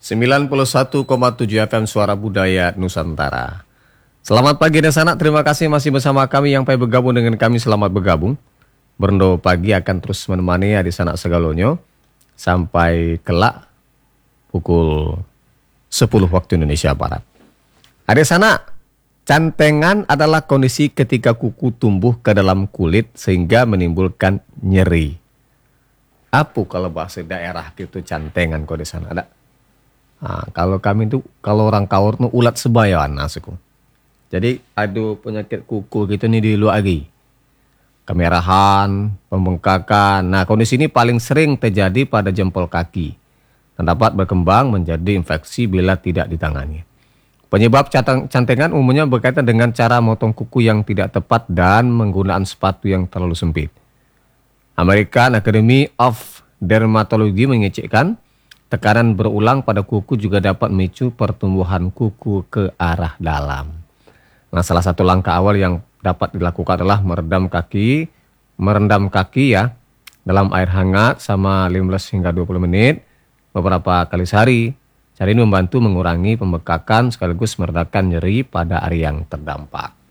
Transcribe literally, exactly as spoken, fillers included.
sembilan puluh satu koma tujuh F M Suara Budaya Nusantara. Selamat pagi Desana, terima kasih masih bersama kami yang pai bergabung dengan kami. Selamat bergabung. Berndo pagi akan terus menemani di sana segalonyo sampai kelak pukul sepuluh waktu Indonesia Barat. Ada sana, cantengan adalah kondisi ketika kuku tumbuh ke dalam kulit sehingga menimbulkan nyeri. Apa kalau bahasa daerah gitu cantengan kok di sana ada? Nah, kalau kami itu kalau orang Kaur tuh ulat sebayan nasuku. Jadi ada penyakit kuku gitu nih di luar lagi. Kemerahan, pembengkakan. Nah, kondisi ini paling sering terjadi pada jempol kaki dan dapat berkembang menjadi infeksi bila tidak ditangani. Penyebab cantengan umumnya berkaitan dengan cara motong kuku yang tidak tepat dan menggunakan sepatu yang terlalu sempit. American Academy of Dermatology mengecekkan tekanan berulang pada kuku juga dapat memicu pertumbuhan kuku ke arah dalam. Nah, salah satu langkah awal yang dapat dilakukan adalah merendam kaki, merendam kaki ya dalam air hangat sama lima belas hingga dua puluh menit beberapa kali sehari. Cara ini membantu mengurangi pembekakan sekaligus meredakan nyeri pada area yang terdampak.